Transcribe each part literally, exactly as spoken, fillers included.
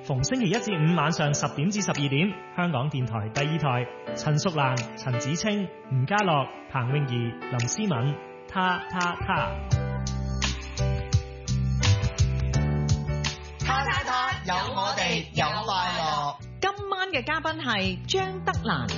逢星期一至五晚上十點至十二點，香港電台第二台，陳淑蘭、陳子清、吳家樂、彭詠儀、林思敏，他他他， 他他他，有我哋有快樂。 今晚嘅嘉賓係張德蘭。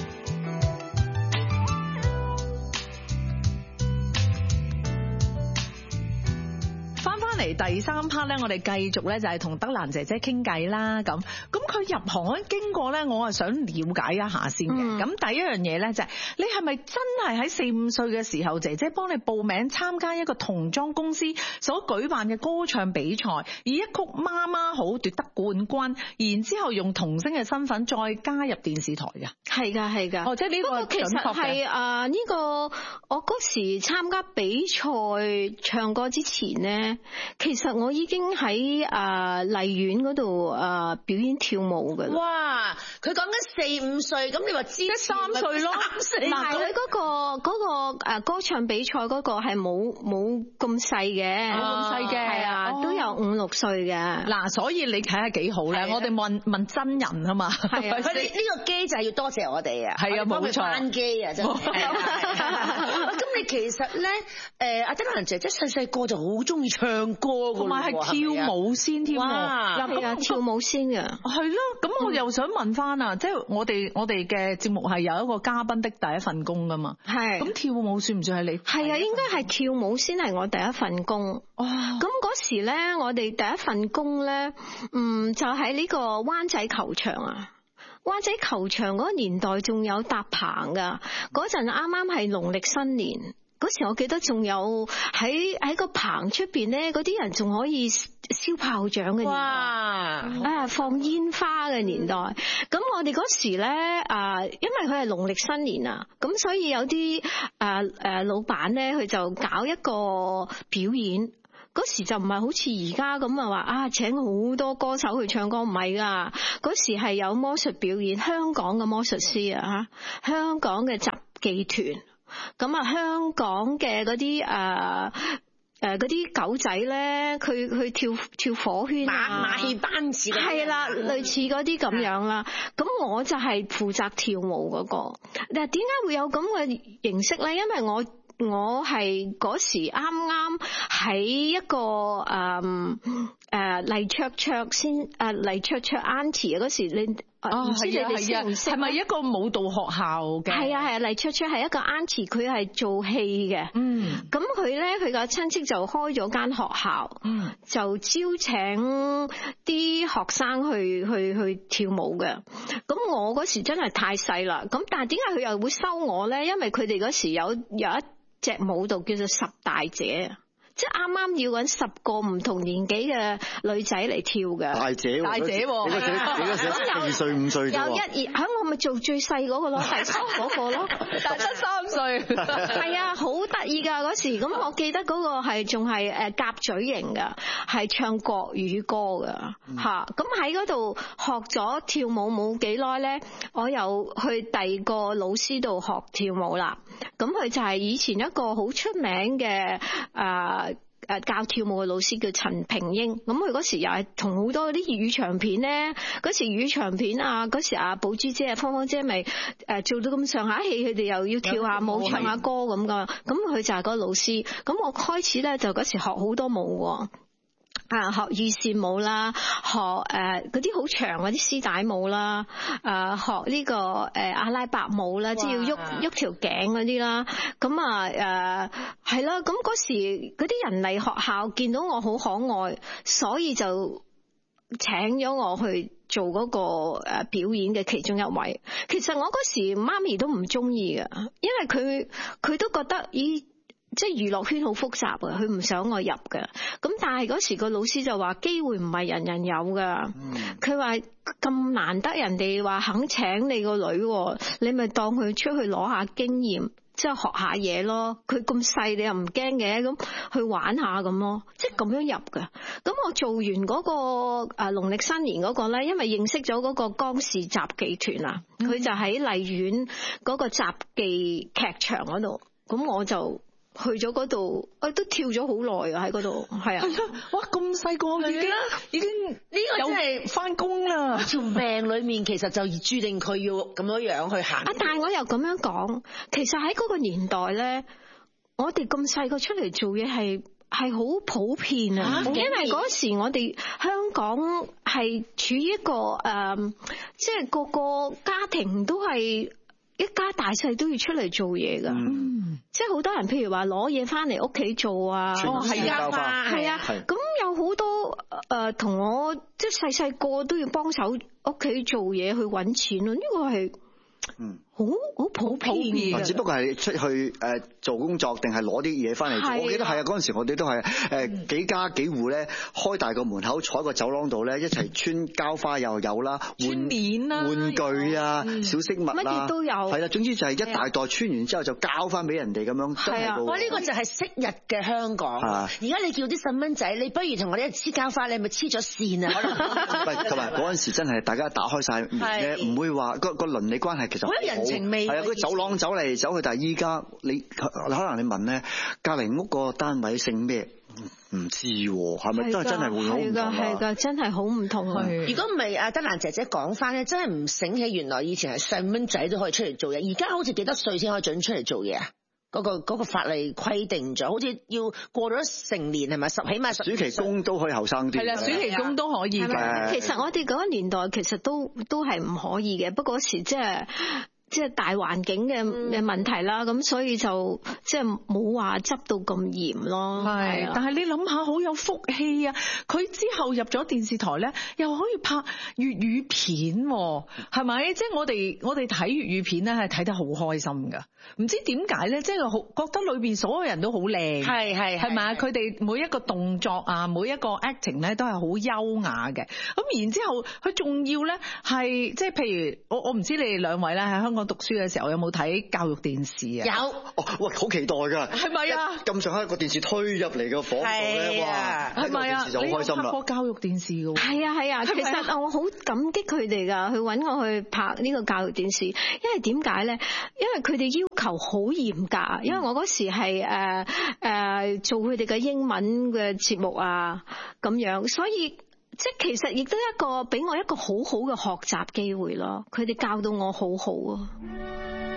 嚟第三 part 咧，我哋繼續咧就係同德蘭姐姐傾偈啦。咁咁佢入行咧經過咧，我係想了解一下先嘅。咁、嗯、第一樣嘢咧就係、是、你係咪真係喺四五歲嘅時候，姐姐幫你報名參加一個童裝公司所舉辦嘅歌唱比賽，以一曲媽媽好奪得冠軍，然之後用童星嘅身份再加入電視台嘅？ 係㗎係㗎。 哦，即係呢個其實係啊呢個我嗰時參加比賽唱歌之前咧。其實我已經喺誒荔園嗰度誒表演跳舞嘅。 哇！佢講緊四五歲，咁你話知三歲咯？嗱，佢嗰個嗰個誒歌唱比賽嗰個係冇冇咁細嘅， 冇咁細嘅， 係啊，都有五六歲嘅。嗱， 所以你睇下幾好咧。我哋問問真人啊嘛。 係啊，佢哋呢個機就係要多謝我哋啊。 係啊，冇錯。 班機啊，真係。咁你其實咧，誒阿德蘭姐姐細細個就好中意唱歌， 同埋係跳舞先添喎。 嗱，啊，跳舞先嘅。 係咯，咁我又想問翻啊，即係我哋我哋嘅節目係有一個嘉賓的第一份工噶嘛。係。咁跳舞算唔算係你？ 係啊，應該係跳舞先係我第一份工。哦。咁嗰時咧，我哋第一份工咧，嗯，就喺呢個灣仔球場啊。灣仔球場嗰個年代仲有搭棚噶，嗰陣啱啱係農曆新年。嗰時我記得仲有喺喺個棚出邊咧，嗰啲人仲可以燒炮仗嘅年代，啊放煙花嘅年代。咁我哋嗰時咧啊，因為佢係農曆新年啊，咁所以有啲誒誒老闆咧，佢就搞一個表演。嗰時就唔係好似而家咁啊，話啊請好多歌手去唱歌，唔係噶。嗰時係有魔術表演，香港嘅魔術師啊，香港嘅雜技團。咁啊，香港嘅嗰啲誒誒嗰啲狗仔咧，佢佢跳跳火圈啊， 馬戲班子係啦，類似嗰啲咁樣啦。咁我就係負責跳舞嗰個。但係點解會有咁嘅形式咧？因為我我係嗰時啱啱喺一個誒誒黎卓卓先誒黎卓卓 Auntie 啊，嗰時你哦係啊係啊，係咪一個舞蹈學校嘅？係啊係啊，黎卓卓係一個 Auntie，佢係做戲嘅。嗯，咁佢咧佢個親戚就開咗間學校，嗯，就招請啲學生去去去跳舞嘅。咁我嗰時真係太細啦，咁但係點解佢又會收我咧？因為佢哋嗰時有有一隻舞蹈叫做十大姐，即係啱啱要搵十個唔同年紀嘅女仔嚟跳嘅。 大姐， 大姐，你嗰時你嗰時二歲五歲啫。 有一二，喺我咪做最細嗰個咯，第三嗰個咯， 但得三歲。 係啊，好得意噶嗰時。咁我記得嗰個係仲係誒夾嘴型噶，係唱國語歌噶吓。咁喺嗰度學咗跳舞冇幾耐咧，我又去第二個老師度學跳舞啦。咁佢就係以前一個好出名嘅誒誒教跳舞嘅老師叫陳平英。咁佢嗰時又係同好多啲粵語長片咧，嗰時粵語長片啊，嗰時阿寶珠姐啊、芳芳姐咪誒做到咁上下戲，佢哋又要跳下舞、唱下歌咁噶。咁佢就係嗰個老師。咁我開始咧就嗰時學好多舞。啊，學御扇舞啦，學誒嗰啲好長嗰啲絲帶舞啦，誒學呢個誒阿拉伯舞啦，即係要喐喐條頸嗰啲啦。咁啊誒係啦，咁嗰時嗰啲人嚟學校見到我好可愛，所以就請咗我去做嗰個誒表演嘅其中一位。其實我嗰時媽咪都唔中意㗎，因為佢佢都覺得咦。即係娛樂圈好複雜啊，佢唔想我入㗎。咁但係嗰時個老師就話機會唔係人人有㗎。佢話咁難得人哋話肯請你個女，你咪當佢出去攞下經驗，即係學下嘢咯。佢咁細你又唔驚嘅，咁去玩下咁咯，即係咁樣入㗎。咁我做完嗰個誒農曆新年嗰個咧，因為認識咗嗰個江氏雜技團啊，佢就喺荔園嗰個雜技劇場嗰度，咁我就去咗嗰度，我都跳咗好耐啊喺嗰度，係啊， 哇咁細個已經已經呢個真係翻工啦。 條命裏面其實就注定佢要咁樣樣去行。 啊，但係我又咁樣講，其實喺嗰個年代咧，我哋咁細個出嚟做嘢係係好普遍啊，因為嗰時我哋香港係處於一個誒，即係個個家庭都係。一家大細都要出嚟做嘢噶，嗯、即係好多人，譬如話攞嘢翻嚟屋企做啊， 哦係啊， 係啊，咁有好多誒同、呃、我即係細細個都要幫手屋企做嘢去搵錢咯，呢、這個係嗯好好普遍嘅， 只不過係出去誒做工作定係攞啲嘢翻嚟做。我記得係啊，嗰陣時我哋都係誒幾家幾戶咧，開大個門口坐喺個走廊度咧，一齊穿膠花又有啦，換鏈啦， 玩具啊， 嗯、 小飾物啦，乜嘢都有。 係啦，總之就係一大袋穿完之後就交翻俾人哋咁樣。係啊， 哇！呢、這個就係昔日嘅香港。而家你叫啲細蚊仔，你不如同我哋黐膠花，你咪黐咗線啊！可能喂，同埋嗰陣時真係大家打開晒門咧，唔會話個個鄰里關係其實好有人情味。 係啊，佢走廊走嚟走去，但係依家你可能你問咧，隔離屋個單位姓咩？唔知係咪真係真係會好唔同啊？ 係㗎，真係好唔同啊！ 如果唔係阿德蘭姐姐講翻咧，真係唔醒起原來以前係細蚊仔都可以出嚟做嘢，而家好似幾多歲先可以準出嚟做嘢啊？嗰、嗰個嗰個法例規定咗，好似要過咗成年係咪？十起碼十。暑期工都可以後生啲。 係啦，暑期工都可以嘅。 其實我哋嗰個年代其實都都係唔可以嘅，不過嗰時即係。即係大環境嘅嘅問題啦，咁、嗯、所以就即係冇話執到咁嚴咯。 係，但係你諗下，好有福氣啊！佢之後入咗電視台咧，又可以拍粵語片，係咪？即係我哋我哋睇粵語片咧，係睇得好開心噶。唔知點解咧，即係好覺得裏邊所有人都好靚，係係係咪？佢哋每一個動作啊，每一個 acting 咧，都係好優雅嘅。咁然之後，佢仲要咧係即係譬如我我唔知你哋兩位咧喺香港讀書嘅時候有冇睇教育電視啊？ 有， 哦，喂，好期待㗎， 係咪啊？ 咁上下個電視推入嚟個房度咧，哇， 係咪啊？ 就好開心啦！ 你有拍過教育電視㗎喎？ 係啊係啊，其實我好感激佢哋㗎，去揾我去拍呢個教育電視，因為點解咧？因為佢哋要求好嚴格，因為我嗰時係誒誒做佢哋嘅英文嘅節目啊咁樣，所以。即係其實亦都一個俾我一個好好嘅學習機會咯，佢哋教到我好好啊。